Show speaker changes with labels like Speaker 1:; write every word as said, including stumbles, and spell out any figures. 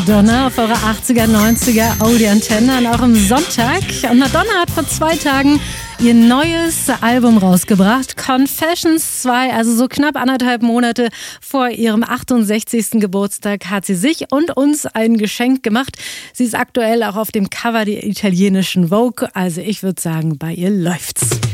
Speaker 1: Madonna auf eurer achtziger, neunziger Oldie Antenne an eurem Sonntag. Und Madonna hat vor zwei Tagen ihr neues Album rausgebracht, Confessions zwei, also so knapp anderthalb Monate vor ihrem achtundsechzigsten Geburtstag hat sie sich und uns ein Geschenk gemacht. Sie ist aktuell auch auf dem Cover der italienischen Vogue, also ich würde sagen, bei ihr läuft's.